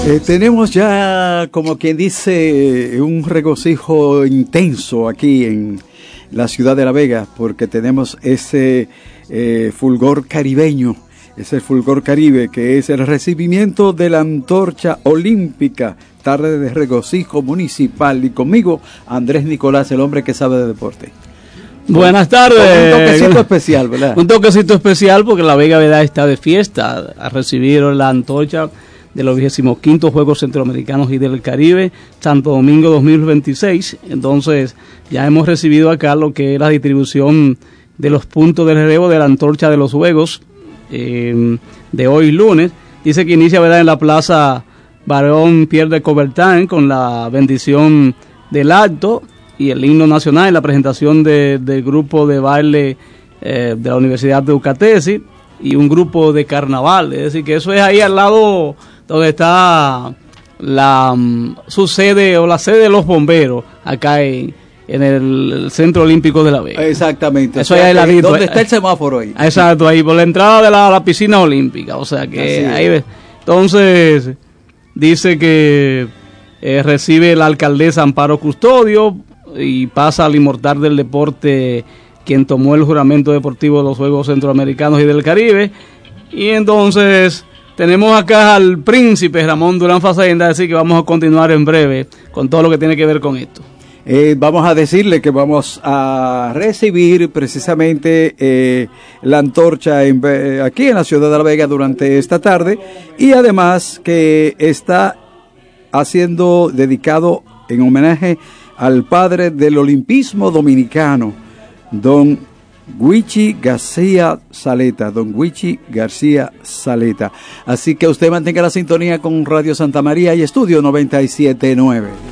Tenemos ya, como quien dice, un regocijo intenso aquí en la ciudad de La Vega, porque tenemos ese fulgor caribeño, ese fulgor caribe, que es el recibimiento de la antorcha olímpica, tarde de regocijo municipal, y conmigo Andrés Nicolás, el hombre que sabe de deporte. Buenas tardes. Un toquecito especial, ¿verdad? Un toquecito especial porque La Vega, ¿verdad?, está de fiesta a recibir la antorcha de los 25 Juegos Centroamericanos y del Caribe, Santo Domingo 2026. Entonces, ya hemos recibido acá lo que es la distribución de los puntos de relevo de la antorcha de los Juegos de hoy lunes. Dice que inicia, ¿verdad?, en la Plaza Barón Pierre de Coubertin con la bendición del acto y el himno nacional, la presentación del grupo de baile de la Universidad de Ucatesi y un grupo de carnaval. Es decir, que eso es ahí al lado donde está su sede o la sede de los bomberos, acá en el Centro Olímpico de La Vega. Exactamente. Eso es ahí ¿Dónde está el semáforo ahí? Exacto, ahí por la entrada de la piscina olímpica. O sea que ahí ves. Entonces, dice que recibe la alcaldesa Amparo Custodio y pasa al inmortal del deporte, quien tomó el juramento deportivo de los Juegos Centroamericanos y del Caribe. Y entonces tenemos acá al príncipe Ramón Durán Facenda, así que vamos a continuar en breve con todo lo que tiene que ver con esto. Vamos a decirle que vamos a recibir precisamente la antorcha aquí en la ciudad de La Vega durante esta tarde, y además que está haciendo dedicado en homenaje al padre del olimpismo dominicano, don Huichi García Saleta, Así que usted mantenga la sintonía con Radio Santa María y Estudio 97.9.